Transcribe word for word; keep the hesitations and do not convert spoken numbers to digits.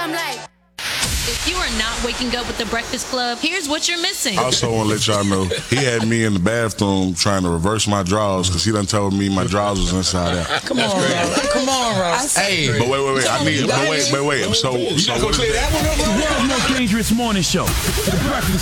I'm like. If you are not waking up with the Breakfast Club, here's what you're missing. I also want to let y'all know, he had me in the bathroom trying to reverse my drawers because he done told me my drawers was inside out. Come on, Ross. Come on, Ross. Hey, but wait, wait, wait. I need, but wait, wait, wait. So, so what is that? The world's most dangerous morning show. The Breakfast